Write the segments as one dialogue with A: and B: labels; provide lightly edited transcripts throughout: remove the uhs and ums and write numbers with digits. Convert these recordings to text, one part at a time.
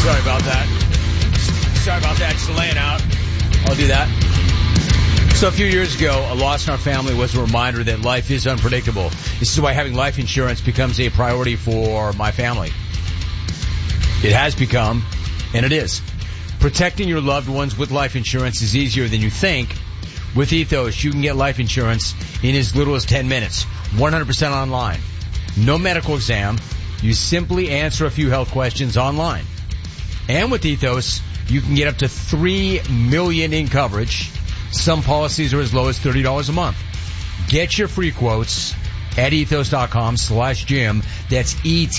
A: Sorry about that. Just laying out. I'll do that. So a few years ago, a loss in our family was a reminder that life is unpredictable. This is why having life insurance becomes a priority for my family. It has become, and it is. Protecting your loved ones with life insurance is easier than you think. With Ethos, you can get life insurance in as little as 10 minutes, 100% online. No medical exam. You simply answer a few health questions online. And with Ethos, you can get up to $3 million in coverage. Some policies are as low as $30 a month. Get your free quotes at ethos.com/Jim. That's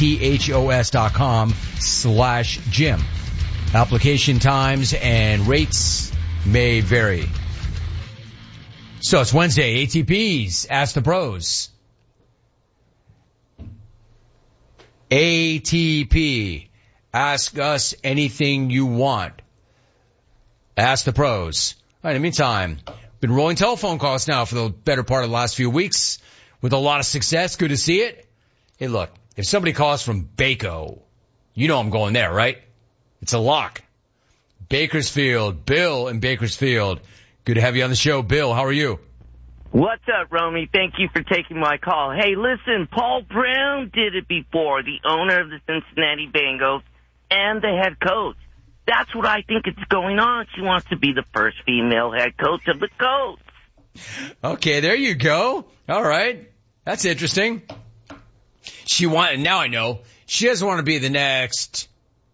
A: ethos.com/Jim. Application times and rates may vary. So it's Wednesday. ATPs. Ask the pros. ATP. Ask us anything you want. Ask the pros. All right, in the meantime, been rolling telephone calls now for the better part of the last few weeks with a lot of success. Good to see it. Hey, look, if somebody calls from Baco, you know I'm going there, right? It's a lock. Bakersfield, Bill in Bakersfield. Good to have you on the show. Bill, how are you?
B: What's up, Romy? Thank you for taking my call. Hey, listen, Paul Brown did it before, the owner of the Cincinnati Bengals and the head coach. That's what I think is going on. She wants to be the first female head coach of the Colts.
A: Okay, there you go. All right. That's interesting. Now I know. She doesn't want to be the next,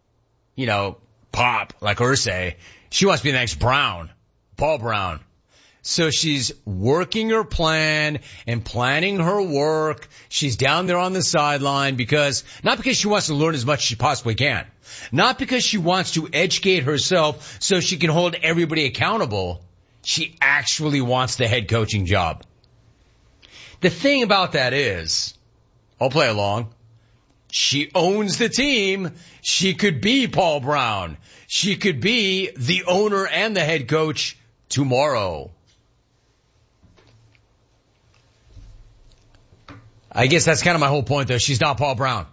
A: Pop, like Irsay. She wants to be the next Brown, Paul Brown. So she's working her plan and planning her work. She's down there on the sideline not because she wants to learn as much as she possibly can. Not because she wants to educate herself so she can hold everybody accountable. She actually wants the head coaching job. The thing about that is, I'll play along. She owns the team. She could be Paul Brown. She could be the owner and the head coach tomorrow. I guess that's kind of my whole point, though. She's not Paul Brown.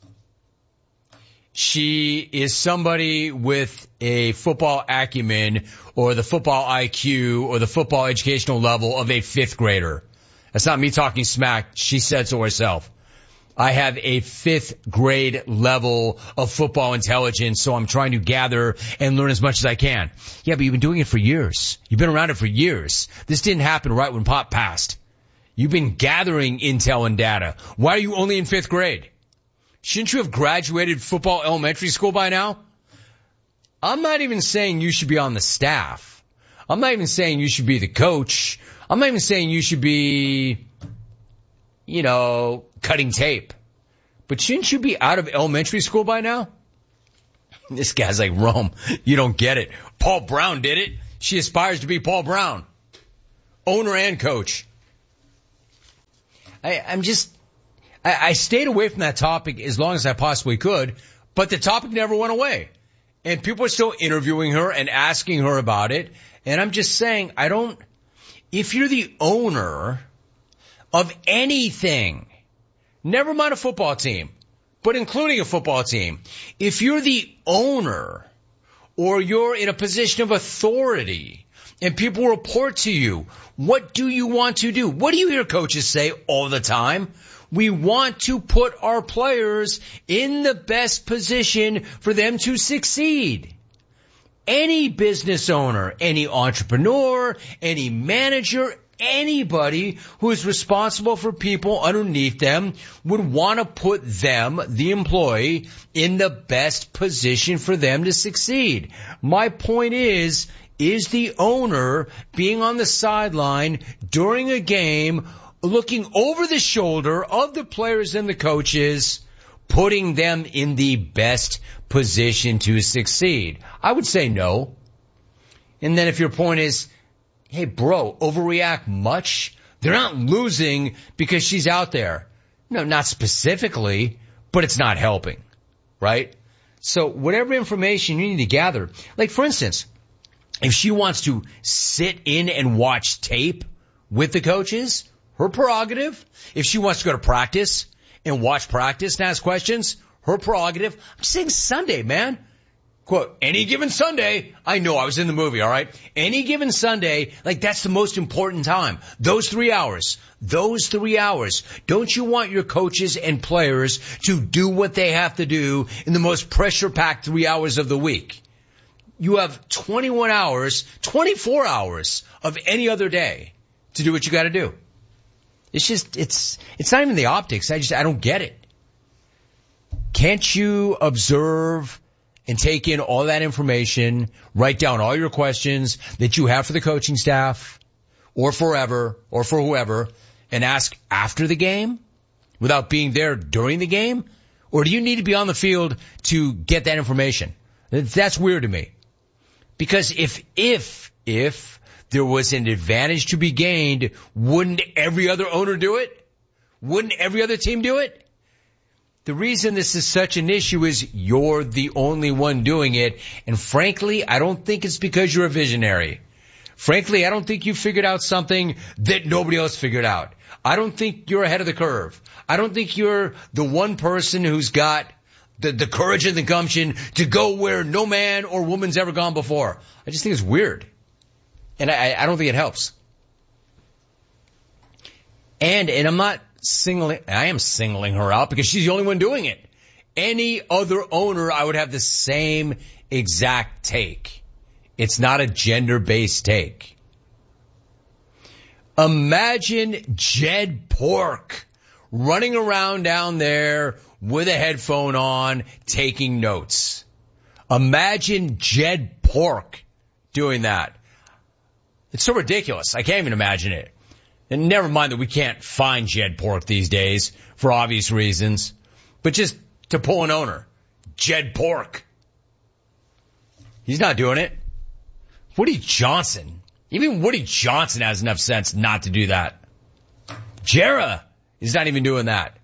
A: She is somebody with a football acumen or the football IQ or the football educational level of a fifth grader. That's not me talking smack. She said so herself. I have a fifth grade level of football intelligence, so I'm trying to gather and learn as much as I can. Yeah, but you've been doing it for years. You've been around it for years. This didn't happen right when Pop passed. You've been gathering intel and data. Why are you only in fifth grade? Shouldn't you have graduated football elementary school by now? I'm not even saying you should be on the staff. I'm not even saying you should be the coach. I'm not even saying you should be, cutting tape. But shouldn't you be out of elementary school by now? This guy's like, Rome, you don't get it. Paul Brown did it. She aspires to be Paul Brown. Owner and coach. I stayed away from that topic as long as I possibly could, but the topic never went away. And people are still interviewing her and asking her about it. And I'm just saying, if you're the owner of anything, never mind a football team, but including a football team, if you're the owner or you're in a position of authority and people report to you, what do you want to do? What do you hear coaches say all the time? We want to put our players in the best position for them to succeed. Any business owner, any entrepreneur, any manager, anybody who is responsible for people underneath them would want to put them, the employee, in the best position for them to succeed. My point is the owner being on the sideline during a game, looking over the shoulder of the players and the coaches, putting them in the best position to succeed? I would say no. And then if your point is, hey, bro, overreact much? They're not losing because she's out there. No, not specifically, but it's not helping, right? So whatever information you need to gather, like for instance, if she wants to sit in and watch tape with the coaches, her prerogative. If she wants to go to practice and watch practice and ask questions, her prerogative. I'm saying Sunday, man. Quote, any given Sunday, I know I was in the movie, all right? Any given Sunday, like that's the most important time. Those 3 hours. Don't you want your coaches and players to do what they have to do in the most pressure-packed 3 hours of the week? You have 21 hours, 24 hours of any other day to do what you got to do. It's just, it's not even the optics. I don't get it. Can't you observe and take in all that information, write down all your questions that you have for the coaching staff or forever or for whoever and ask after the game without being there during the game? Or do you need to be on the field to get that information? That's weird to me. Because if there was an advantage to be gained, wouldn't every other owner do it? Wouldn't every other team do it? The reason this is such an issue is you're the only one doing it. And frankly, I don't think it's because you're a visionary. Frankly, I don't think you figured out something that nobody else figured out. I don't think you're ahead of the curve. I don't think you're the one person who's got the courage and the gumption to go where no man or woman's ever gone before. I just think it's weird. And I don't think it helps. And I am singling her out because she's the only one doing it. Any other owner, I would have the same exact take. It's not a gender-based take. Imagine Jed Pork running around down there with a headphone on, taking notes. Imagine Jed Pork doing that. It's so ridiculous. I can't even imagine it. And never mind that we can't find Jed Pork these days for obvious reasons. But just to pull an owner. Jed Pork. He's not doing it. Woody Johnson. Even Woody Johnson has enough sense not to do that. Jarrah is not even doing that.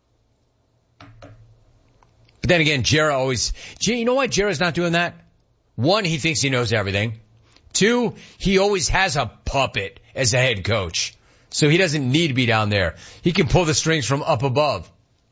A: But then again, you know why Jarrah's not doing that? One, he thinks he knows everything. Two, he always has a puppet as a head coach. So he doesn't need to be down there. He can pull the strings from up above.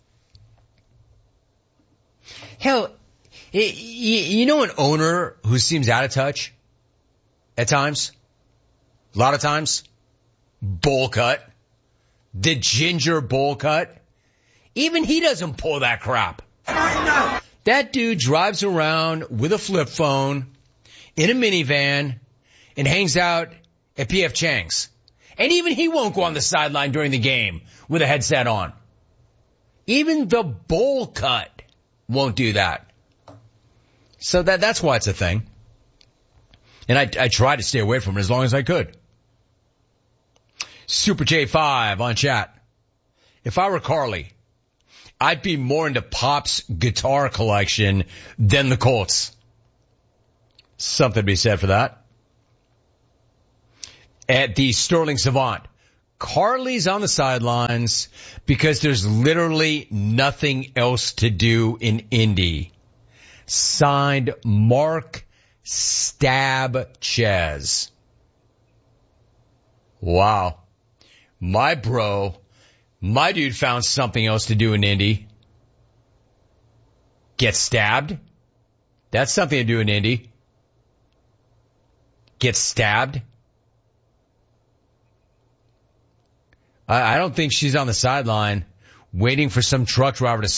A: Hell, you know an owner who seems out of touch at times? A lot of times? Bowl cut. The ginger bowl cut. Even he doesn't pull that crap. That dude drives around with a flip phone in a minivan and hangs out at P.F. Chang's. And even he won't go on the sideline during the game with a headset on. Even the bowl cut won't do that. So that's why it's a thing. And I tried to stay away from it as long as I could. Super J5 on chat. If I were Carly, I'd be more into Pop's guitar collection than the Colts. Something to be said for that. At the Sterling Savant, Carly's on the sidelines because there's literally nothing else to do in Indy. Signed Mark Stab Chaz. Wow. My dude found something else to do in Indy. Get stabbed? That's something to do in Indy. Get stabbed? I don't think she's on the sideline waiting for some truck driver to